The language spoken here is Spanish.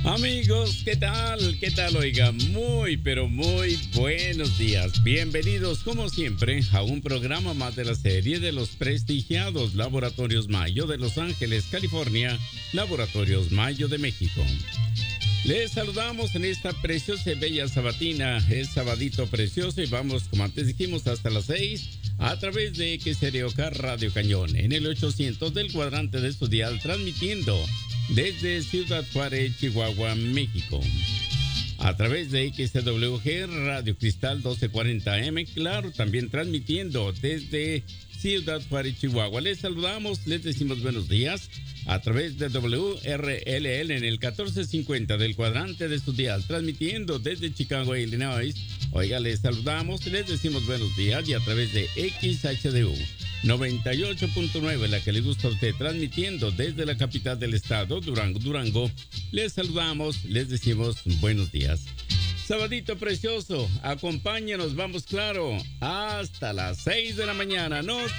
Amigos, ¿qué tal? ¿Qué tal? Oiga, muy, pero muy buenos días. Bienvenidos, como siempre, a un programa más de la serie de los prestigiados Laboratorios Mayo de Los Ángeles, California, Laboratorios Mayo de México. Les saludamos en esta preciosa y bella sabatina. Es sabadito precioso y vamos, como antes dijimos, hasta las 6 a través de XROK Radio Cañón en el 800 del cuadrante de su dial, transmitiendo desde Ciudad Juárez, Chihuahua, México. A través de XWG Radio Cristal 1240M, claro, también transmitiendo desde Ciudad Juárez, Chihuahua. Les saludamos, les decimos buenos días a través de WRLL en el 1450 del cuadrante de su dial, transmitiendo desde Chicago, Illinois. Oiga, les saludamos, les decimos buenos días y a través de XHDU 98.9, la que le gusta a usted, transmitiendo desde la capital del estado, Durango. Les saludamos, les decimos buenos días. Sabadito precioso, acompáñanos, vamos claro, hasta las 6 de la mañana. Nos